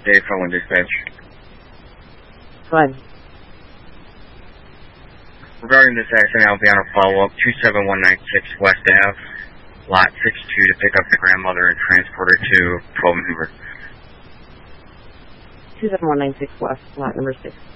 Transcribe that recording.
Dave Owen Dispatch. Go ahead. Regarding this accident, I'll be on a follow-up 27196 West Ave, lot 62, to pick up the grandmother and transport her to 12 Hoover. 27196 West, lot number 6.